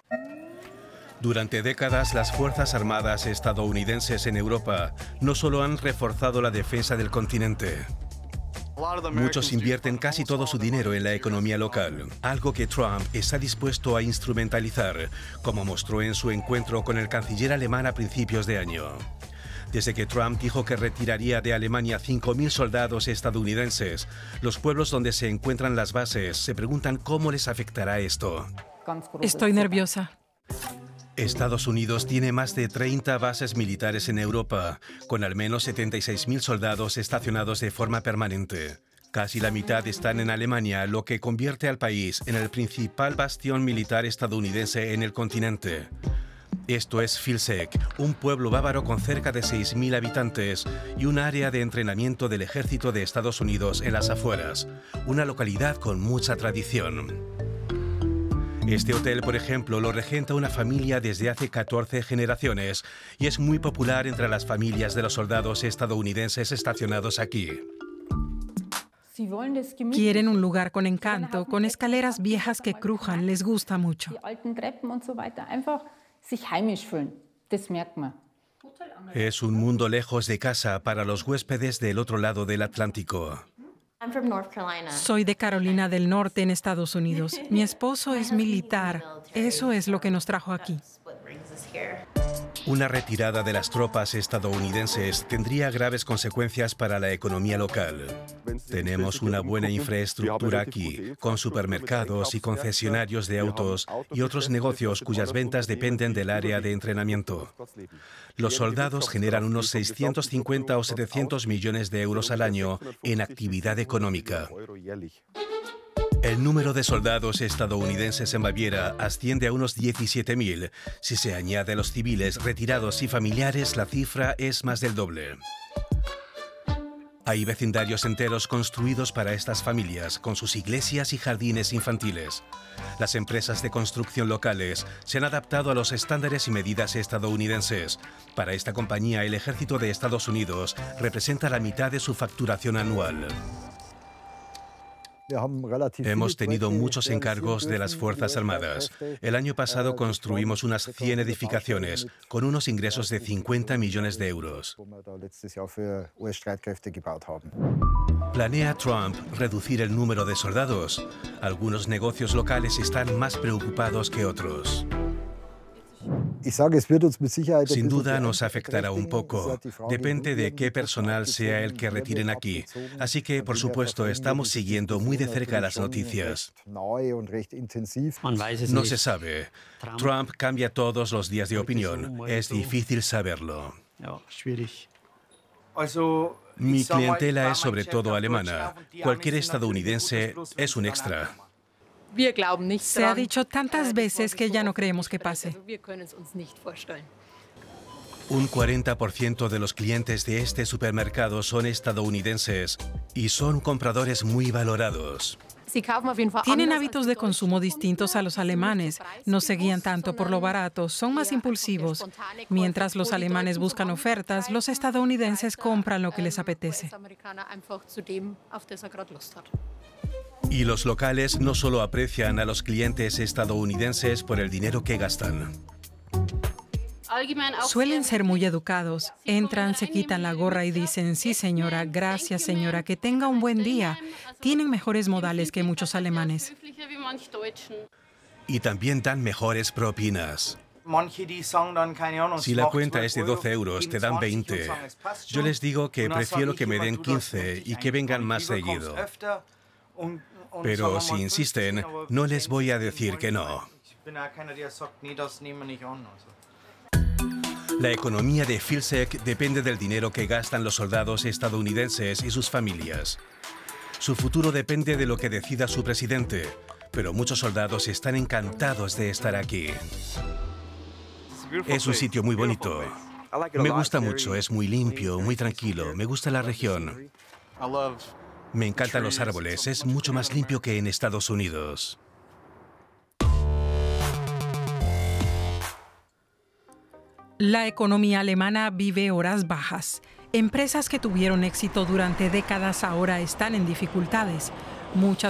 Durante décadas, las Fuerzas Armadas estadounidenses en Europa no solo han reforzado la defensa del continente. Muchos invierten casi todo su dinero en la economía local, algo que Trump está dispuesto a instrumentalizar, como mostró en su encuentro con el canciller alemán a principios de año. Desde que Trump dijo que retiraría de Alemania 5.000 soldados estadounidenses, los pueblos donde se encuentran las bases se preguntan cómo les afectará esto. Estoy nerviosa. Estados Unidos tiene más de 30 bases militares en Europa, con al menos 76.000 soldados estacionados de forma permanente. Casi la mitad están en Alemania, lo que convierte al país en el principal bastión militar estadounidense en el continente. Esto es Vilseck, un pueblo bávaro con cerca de 6.000 habitantes y un área de entrenamiento del ejército de Estados Unidos en las afueras, una localidad con mucha tradición. Este hotel, por ejemplo, lo regenta una familia desde hace 14 generaciones y es muy popular entre las familias de los soldados estadounidenses estacionados aquí. Quieren un lugar con encanto, con escaleras viejas que crujan, les gusta mucho. Es un mundo lejos de casa para los huéspedes del otro lado del Atlántico. Soy de Carolina del Norte, en Estados Unidos. Mi esposo es militar. Eso es lo que nos trajo aquí. Una retirada de las tropas estadounidenses tendría graves consecuencias para la economía local. Tenemos una buena infraestructura aquí, con supermercados y concesionarios de autos y otros negocios cuyas ventas dependen del área de entrenamiento. Los soldados generan unos 650 o 700 millones de euros al año en actividad económica. El número de soldados estadounidenses en Baviera asciende a unos 17.000. Si se añade a los civiles, retirados y familiares, la cifra es más del doble. Hay vecindarios enteros construidos para estas familias, con sus iglesias y jardines infantiles. Las empresas de construcción locales se han adaptado a los estándares y medidas estadounidenses. Para esta compañía, el ejército de Estados Unidos representa la mitad de su facturación anual. Hemos tenido muchos encargos de las Fuerzas Armadas. El año pasado construimos unas 100 edificaciones con unos ingresos de 50 millones de euros. ¿Planea Trump reducir el número de soldados? Algunos negocios locales están más preocupados que otros. Sin duda nos afectará un poco. Depende de qué personal sea el que retiren aquí. Así que, por supuesto, estamos siguiendo muy de cerca las noticias. No se sabe. Trump cambia todos los días de opinión. Es difícil saberlo. Mi clientela es sobre todo alemana. Cualquier estadounidense es un extra. Se ha dicho tantas veces que ya no creemos que pase. Un 40% de los clientes de este supermercado son estadounidenses y son compradores muy valorados. Tienen hábitos de consumo distintos a los alemanes. No se guían tanto por lo barato, son más impulsivos. Mientras los alemanes buscan ofertas, los estadounidenses compran lo que les apetece. Y los locales no solo aprecian a los clientes estadounidenses por el dinero que gastan. Suelen ser muy educados. Entran, se quitan la gorra y dicen, sí señora, gracias señora, que tenga un buen día. Tienen mejores modales que muchos alemanes. Y también dan mejores propinas. Si la cuenta es de 12 euros, te dan 20. Yo les digo que prefiero que me den 15 y que vengan más seguido. Pero si insisten, no les voy a decir que no. La economía de Vilseck depende del dinero que gastan los soldados estadounidenses y sus familias. Su futuro depende de lo que decida su presidente, pero muchos soldados están encantados de estar aquí. Es un sitio muy bonito. Me gusta mucho, es muy limpio, muy tranquilo. Me gusta la región. Me encantan los árboles, es mucho más limpio que en Estados Unidos. La economía alemana vive horas bajas. Empresas que tuvieron éxito durante décadas ahora están en dificultades. Muchas